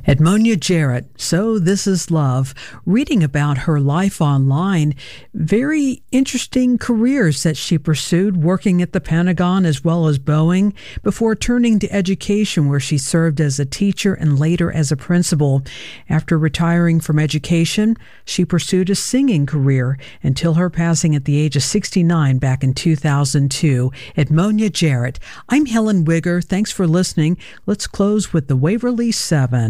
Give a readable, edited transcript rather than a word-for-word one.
Edmonia Jarrett, So This Is Love, reading about her life online, very interesting careers that she pursued, working at the Pentagon as well as Boeing, before turning to education where she served as a teacher and later as a principal. After retiring from education, she pursued a singing career until her passing at the age of 69 back in 2002. Edmonia Jarrett. I'm Helen Wigger. Thanks for listening. Let's close with the Waverly 7.